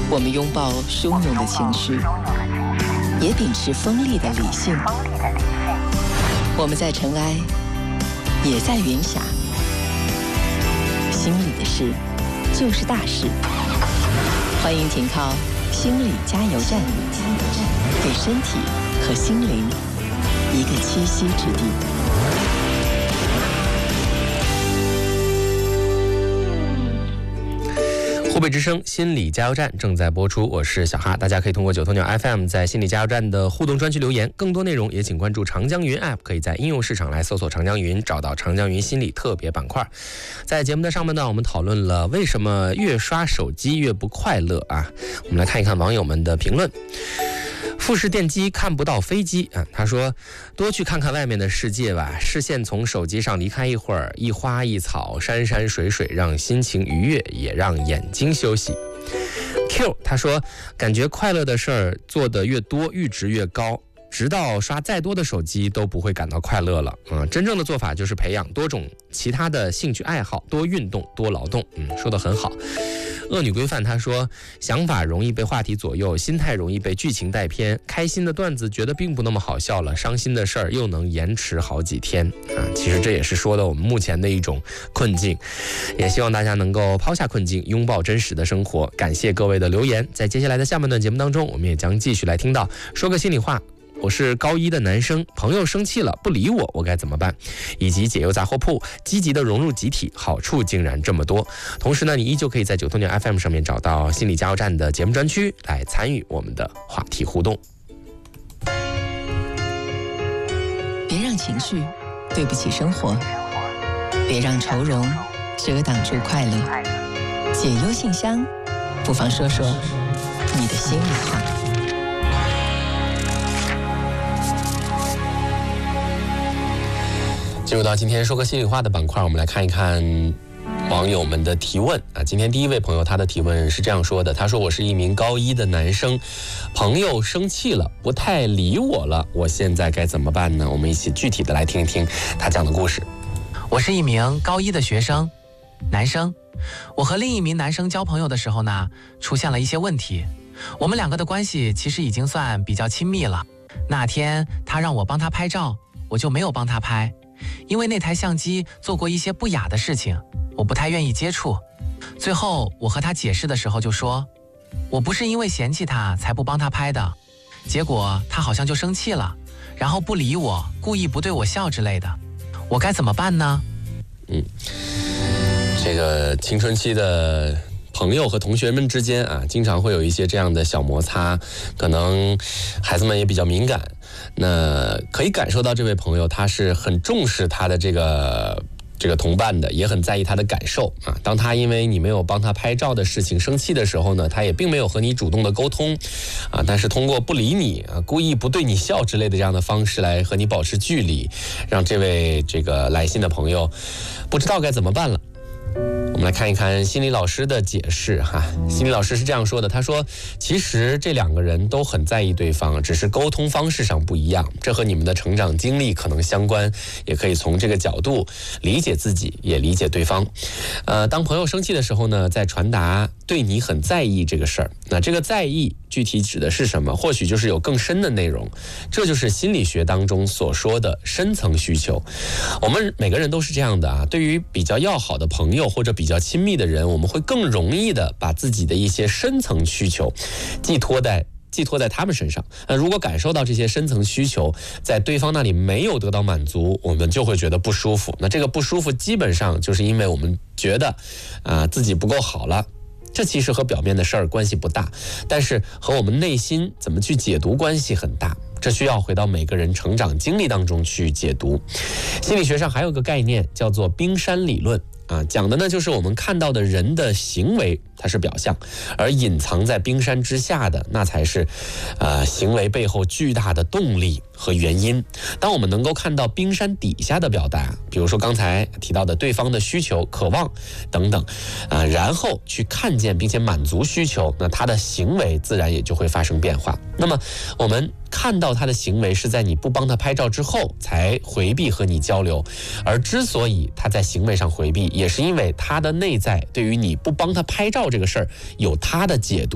我们拥抱汹涌的情绪，也秉持锋利的理性。我们在尘埃，也在云霞。心里的事，就是大事。欢迎停靠心理加油站，给身体和心灵一个栖息之地。 湖北之声心理加油站正在播出，我是小哈。大家可以通过九头鸟 FM 在心理加油站的互动专区留言，更多内容也请关注长江云 App， 可以在应用市场来搜索长江云，找到长江云心理特别板块。在节目的上面呢，我们讨论了为什么越刷手机越不快乐啊。我们来看一看网友们的评论。富士电机看不到飞机啊，他说多去看看外面的世界吧，视线从手机上离开一会儿，一花一草，山山水水，让心情愉悦，也让眼睛休息。Q 他说感觉快乐的事儿做得越多，阈值越高，直到刷再多的手机都不会感到快乐了。真正的做法就是培养多种其他的兴趣爱好，多运动，多劳动。说得很好。恶女规范他说想法容易被话题左右，心态容易被剧情带偏，开心的段子觉得并不那么好笑了，伤心的事儿又能延迟好几天其实这也是说的我们目前的一种困境，也希望大家能够抛下困境，拥抱真实的生活。感谢各位的留言。在接下来的下半段节目当中，我们也将继续来听到说个心里话，我是高一的男生，朋友生气了不理我，我该怎么办？以及解忧杂货铺，积极的融入集体，好处竟然这么多。同时呢，你依旧可以在九头鸟 FM 上面找到心理加油站的节目专区，来参与我们的话题互动。 别让情绪对不起生活，别让愁容遮挡住快乐。解忧信箱，不妨说说你的心里话。 进入到今天说个心里话的板块，我们来看一看网友们的提问今天第一位朋友他的提问是这样说的，他说我是一名高一的男生，朋友生气了不太理我了，我现在该怎么办呢？我们一起具体的来听一听他讲的故事。 我是一名高一的学生，男生。我和另一名男生交朋友的时候呢，出现了一些问题。我们两个的关系其实已经算比较亲密了。那天他让我帮他拍照，我就没有帮他拍，因为那台相机做过一些不雅的事情，我不太愿意接触。最后我和他解释的时候就说，我不是因为嫌弃他才不帮他拍的。结果他好像就生气了，然后不理我，故意不对我笑之类的。我该怎么办呢？ 这个青春期的朋友和同学们之间经常会有一些这样的小摩擦，可能孩子们也比较敏感。那可以感受到这位朋友他是很重视他的这个同伴的，也很在意他的感受当他因为你没有帮他拍照的事情生气的时候呢，他也并没有和你主动的沟通但是通过不理你故意不对你笑之类的这样的方式来和你保持距离，让这位来信的朋友不知道该怎么办了。我们来看一看心理老师的解释心理老师是这样说的，他说其实这两个人都很在意对方，只是沟通方式上不一样，这和你们的成长经历可能相关，也可以从这个角度理解自己，也理解对方。当朋友生气的时候呢，在传达对你很在意这个事儿，那这个在意具体指的是什么？或许就是有更深的内容，这就是心理学当中所说的深层需求。我们每个人都是这样的对于比较要好的朋友或者比较亲密的人，我们会更容易的把自己的一些深层需求寄托在他们身上。如果感受到这些深层需求在对方那里没有得到满足，我们就会觉得不舒服。那这个不舒服基本上就是因为我们觉得自己不够好了。这其实和表面的事儿关系不大，但是和我们内心怎么去解读关系很大。这需要回到每个人成长经历当中去解读。心理学上还有个概念叫做冰山理论讲的呢就是我们看到的人的行为它是表象，而隐藏在冰山之下的那才是行为背后巨大的动力和原因。当我们能够看到冰山底下的表达，比如说刚才提到的对方的需求、渴望等等然后去看见并且满足需求，那他的行为自然也就会发生变化。那么我们看到他的行为是在你不帮他拍照之后才回避和你交流，而之所以他在行为上回避，也是因为他的内在对于你不帮他拍照这个事儿有他的解读。